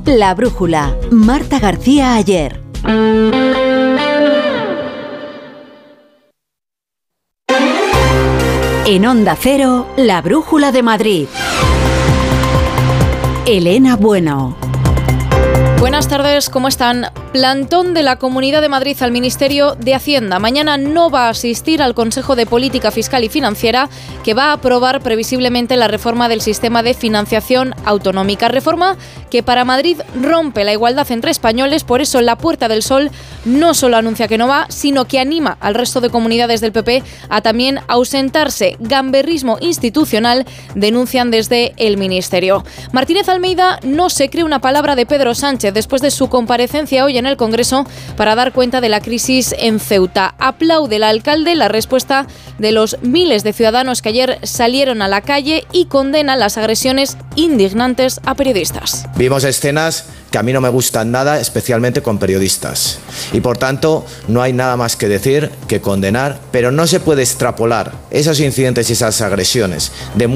La Brújula. Marta García Ayer. En Onda Cero, La Brújula de Madrid. Elena Bueno. Buenas tardes, ¿cómo están? Plantón de la Comunidad de Madrid al Ministerio de Hacienda. Mañana no va a asistir al Consejo de Política Fiscal y Financiera, que va a aprobar previsiblemente la reforma del sistema de financiación autonómica. Reforma que para Madrid rompe la igualdad entre españoles, por eso la Puerta del Sol no solo anuncia que no va, sino que anima al resto de comunidades del PP a también ausentarse. Gamberrismo institucional, denuncian desde el Ministerio. Martínez Almeida no se cree una palabra de Pedro Sánchez después de su comparecencia hoy en el Congreso para dar cuenta de la crisis en Ceuta. Aplaude el alcalde la respuesta de los miles de ciudadanos que ayer salieron a la calle y condena las agresiones indignantes a periodistas. Vimos escenas que a mí no me gustan nada, especialmente con periodistas. Y por tanto, no hay nada más que decir que condenar, pero no se puede extrapolar esos incidentes y esas agresiones de